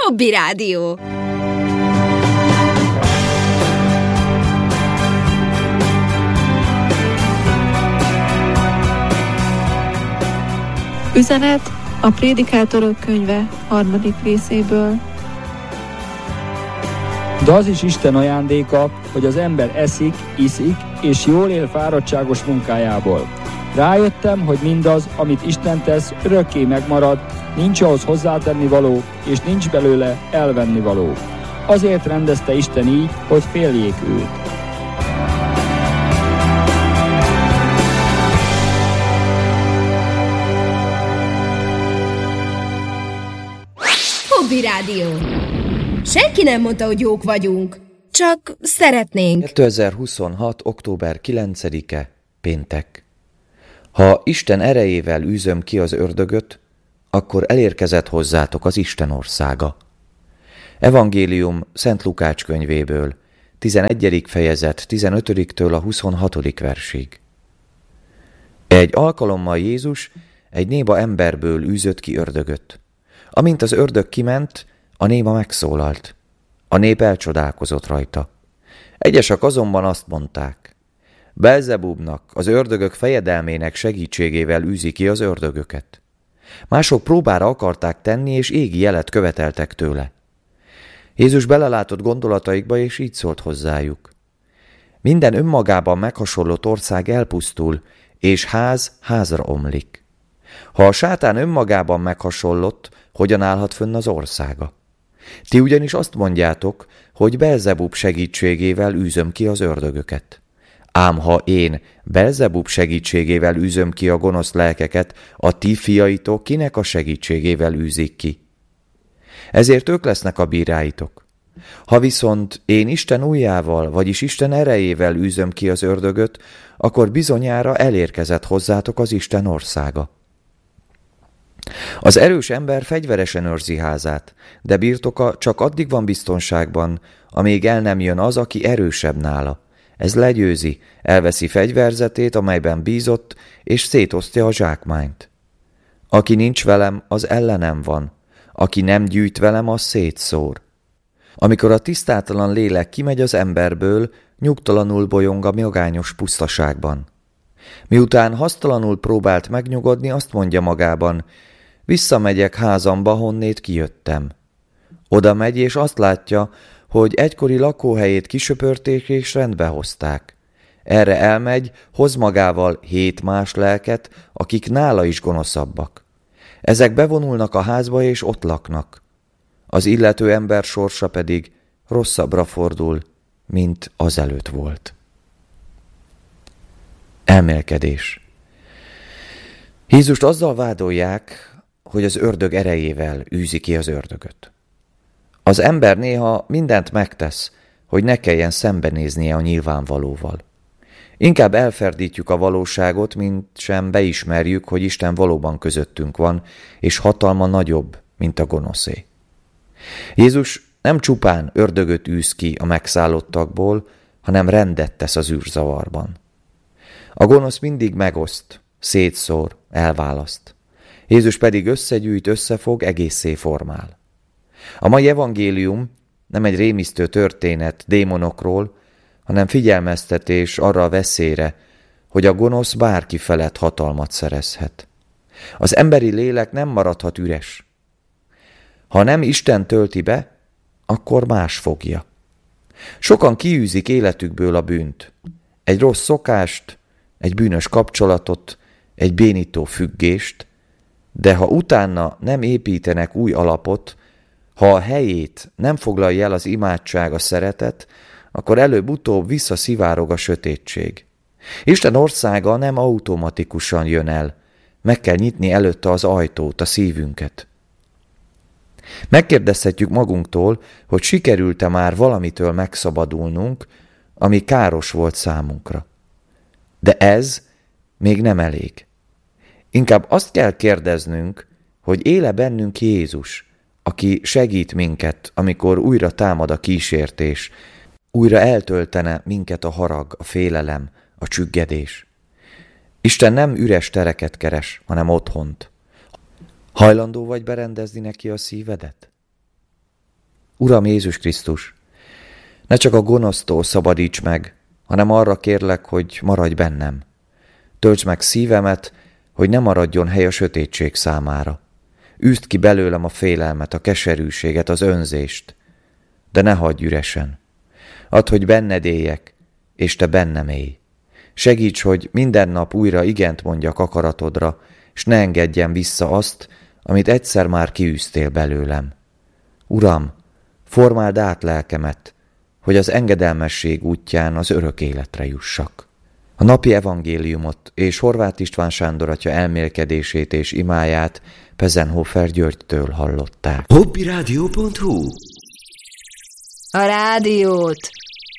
Hobby Rádió. Üzenet a Prédikátorok könyve 3. részéből. De az is Isten ajándéka, hogy az ember eszik, iszik, és jól él fáradtságos munkájából. Rájöttem, hogy mindaz, amit Isten tesz, örökké megmarad, nincs ahhoz hozzátenni való, és nincs belőle elvenni való. Azért rendezte Isten így, hogy féljék őt. Hobby Rádió. Senki nem mondta, hogy jók vagyunk, csak szeretnénk. 2026. október 9-e, péntek. Ha Isten erejével űzöm ki az ördögöt, akkor elérkezett hozzátok az Isten országa. Evangélium Szent Lukács könyvéből, 11. fejezet 15-től a 26. versig. Egy alkalommal Jézus egy néma emberből űzött ki ördögöt. Amint az ördög kiment, a néma megszólalt. A nép elcsodálkozott rajta. Egyesek azonban azt mondták: Belzebubnak, az ördögök fejedelmének segítségével űzi ki az ördögöket. Mások próbára akarták tenni, és égi jelet követeltek tőle. Jézus belelátott gondolataikba, és így szólt hozzájuk: Minden önmagában meghasonlott ország elpusztul, és ház házra omlik. Ha a sátán önmagában meghasonlott, hogyan állhat fönn az országa? Ti ugyanis azt mondjátok, hogy Belzebub segítségével űzöm ki az ördögöket. Ám ha én Belzebub segítségével űzöm ki a gonosz lelkeket, a ti fiaitok kinek a segítségével űzik ki? Ezért ők lesznek a bíráitok. Ha viszont én Isten ujjával, vagyis Isten erejével űzöm ki az ördögöt, akkor bizonyára elérkezett hozzátok az Isten országa. Az erős ember fegyveresen őrzi házát, de birtoka csak addig van biztonságban, amíg el nem jön az, aki erősebb nála. Ez legyőzi, elveszi fegyverzetét, amelyben bízott, és szétosztja a zsákmányt. Aki nincs velem, az ellenem van, aki nem gyűjt velem, az szétszór. Amikor a tisztátalan lélek kimegy az emberből, nyugtalanul bolyong a magányos pusztaságban. Miután hasztalanul próbált megnyugodni, azt mondja magában: Visszamegyek házamba, honnét kijöttem. Oda megy, és azt látja, hogy egykori lakóhelyét kisöpörték és rendbe hozták. Erre elmegy, hoz magával 7 más lelket, akik nála is gonoszabbak. Ezek bevonulnak a házba, és ott laknak. Az illető ember sorsa pedig rosszabbra fordul, mint azelőtt volt. Elmélkedés. Jézust azzal vádolják, hogy az ördög erejével űzi ki az ördögöt. Az ember néha mindent megtesz, hogy ne kelljen szembenéznie a nyilvánvalóval. Inkább elferdítjük a valóságot, mint sem beismerjük, hogy Isten valóban közöttünk van, és hatalma nagyobb, mint a gonoszé. Jézus nem csupán ördögöt űz ki a megszállottakból, hanem rendet tesz az űrzavarban. A gonosz mindig megoszt, szétszór, elválaszt. Jézus pedig összegyűjt, összefog, egészé formál. A mai evangélium nem egy rémisztő történet démonokról, hanem figyelmeztetés arra a veszélyre, hogy a gonosz bárki felett hatalmat szerezhet. Az emberi lélek nem maradhat üres. Ha nem Isten tölti be, akkor más fogja. Sokan kiűzik életükből a bűnt. Egy rossz szokást, egy bűnös kapcsolatot, egy bénító függést, de ha utána nem építenek új alapot, ha a helyét nem foglalja el az imádság, a szeretet, akkor előbb-utóbb visszaszivárog a sötétség. Isten országa nem automatikusan jön el, meg kell nyitni előtte az ajtót, a szívünket. Megkérdezhetjük magunktól, hogy sikerült-e már valamitől megszabadulnunk, ami káros volt számunkra. De ez még nem elég. Inkább azt kell kérdeznünk, hogy éle bennünk Jézus, aki segít minket, amikor újra támad a kísértés, újra eltöltene minket a harag, a félelem, a csüggedés. Isten nem üres tereket keres, hanem otthont. Hajlandó vagy berendezni neki a szívedet? Uram Jézus Krisztus, ne csak a gonosztól szabadíts meg, hanem arra kérlek, hogy maradj bennem. Töltsd meg szívemet, hogy ne maradjon hely a sötétség számára. Üzd ki belőlem a félelmet, a keserűséget, az önzést, de ne hagyj üresen. Add, hogy benned éljek, és te bennem élj. Segíts, hogy minden nap újra igent mondjak akaratodra, s ne engedjem vissza azt, amit egyszer már kiűztél belőlem. Uram, formáld át lelkemet, hogy az engedelmesség útján az örök életre jussak. A napi evangéliumot és Horváth István Sándor atya elmélkedését és imáját Pezenhofer Györgytől hallották. Hobbyradio.hu A rádiót